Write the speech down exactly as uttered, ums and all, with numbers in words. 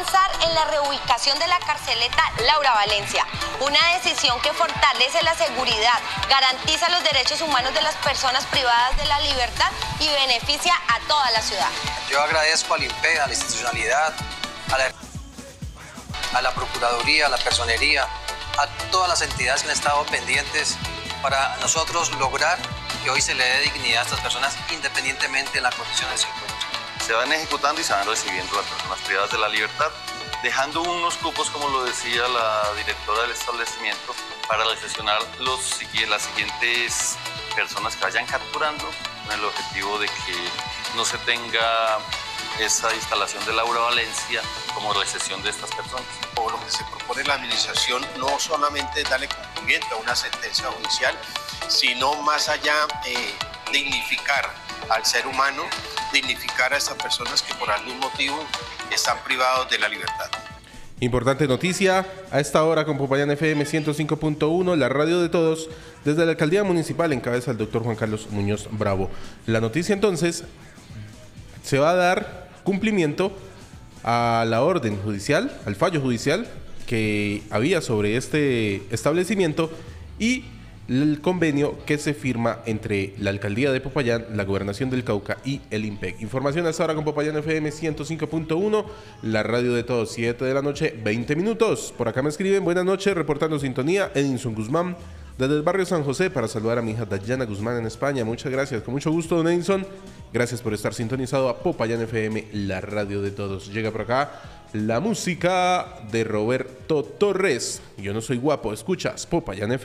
avanzar en la reubicación de la carceleta Laura Valencia, una decisión que fortalece la seguridad, garantiza los derechos humanos de las personas privadas de la libertad y beneficia a toda la ciudad. Yo agradezco al I N P E, a la institucionalidad, a la, a la Procuraduría, a la Personería, a todas las entidades que han estado pendientes para nosotros lograr que hoy se le dé dignidad a estas personas independientemente de la condición de su encuentro. Se van ejecutando y se van recibiendo las personas privadas de la libertad, dejando unos cupos, como lo decía la directora del establecimiento, para recepcionar los, las siguientes personas que vayan capturando, con el objetivo de que no se tenga esa instalación de Laura Valencia como recepción de estas personas. O lo que se propone la administración no solamente es darle cumplimiento a una sentencia judicial, sino más allá eh, dignificar al ser humano, dignificar a estas personas que por algún motivo están privados de la libertad. Importante noticia, a esta hora con Popayán F M ciento cinco punto uno, la radio de todos, desde la alcaldía municipal encabeza el doctor Juan Carlos Muñoz Bravo. La noticia entonces, se va a dar cumplimiento a la orden judicial, al fallo judicial que había sobre este establecimiento y el convenio que se firma entre la alcaldía de Popayán, la gobernación del Cauca y el I N P E C. Información hasta ahora con Popayán F M ciento cinco punto uno, la radio de todos, siete de la noche, veinte minutos. Por acá me escriben, buenas noches, reportando sintonía, Edinson Guzmán, desde el barrio San José, para saludar a mi hija Dayana Guzmán en España. Muchas gracias, con mucho gusto, don Edinson. Gracias por estar sintonizado a Popayán F M, la radio de todos. Llega por acá la música de Roberto Torres. Yo no soy guapo, escuchas Popayán F M.